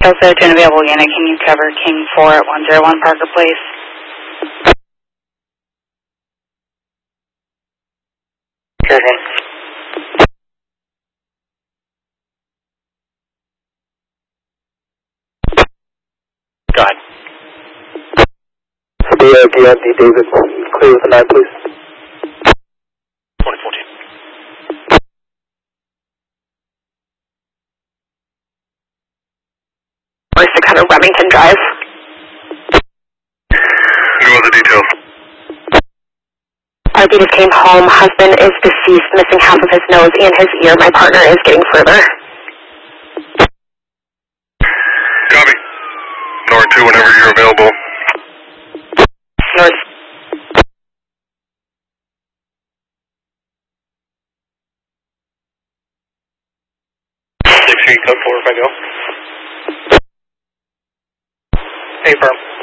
Also, to an available unit, can you cover King 4 at 101 Parker Place? Sure thing. Go ahead. DMD David, clear with the 9, please. 2014. Or 600 Remington Drive. Go over the details. RB just came home. Husband is deceased, missing half of his nose and his ear. My partner is getting further. Copy. North 2 whenever you're available. North. Code 4 if I go. Hey, firm.